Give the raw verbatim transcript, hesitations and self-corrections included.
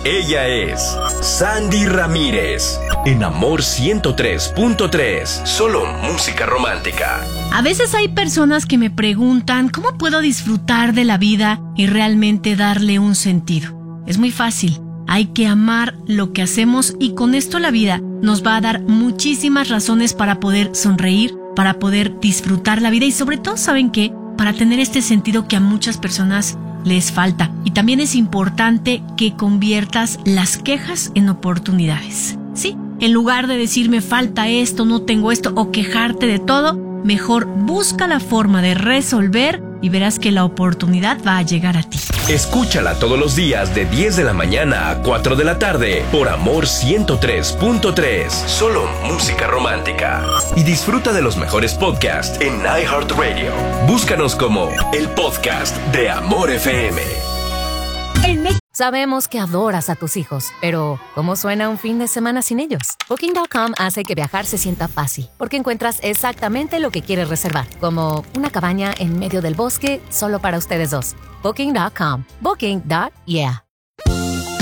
Ella es Sandy Ramírez. En Amor ciento tres punto tres. Solo música romántica. A veces hay personas que me preguntan ¿cómo puedo disfrutar de la vida y realmente darle un sentido? Es muy fácil. Hay que amar lo que hacemos y con esto la vida nos va a dar muchísimas razones para poder sonreír, para poder disfrutar la vida y sobre todo, ¿saben qué? Para tener este sentido que a muchas personas les falta. Y también es importante que conviertas las quejas en oportunidades. Sí, en lugar de decir me falta esto, no tengo esto o quejarte de todo, mejor busca la forma de resolver y verás que la oportunidad va a llegar a ti. Escúchala todos los días de diez de la mañana a cuatro de la tarde por Amor ciento tres punto tres. Solo música romántica. Y disfruta de los mejores podcasts en iHeartRadio. Búscanos como el podcast de Amor F M. Sabemos que adoras a tus hijos, pero ¿cómo suena un fin de semana sin ellos? Booking punto com hace que viajar se sienta fácil, porque encuentras exactamente lo que quieres reservar, como una cabaña en medio del bosque solo para ustedes dos. Booking punto com. Booking. Yeah.